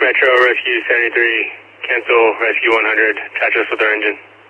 Metro Rescue 73, cancel Rescue 100, attach us with our engine.